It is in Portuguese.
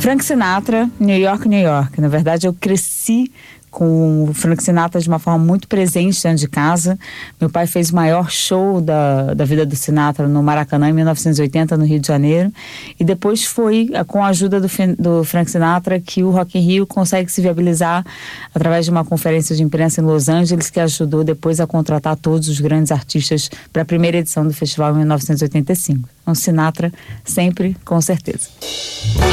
Frank Sinatra, New York, New York. Na verdade, eu cresci com o Frank Sinatra de uma forma muito presente dentro de casa. Meu pai fez o maior show da vida do Sinatra no Maracanã em 1980, no Rio de Janeiro, e depois foi com a ajuda do Frank Sinatra que o Rock in Rio consegue se viabilizar através de uma conferência de imprensa em Los Angeles, que ajudou depois a contratar todos os grandes artistas para a primeira edição do festival em 1985. Então, Sinatra sempre, com certeza.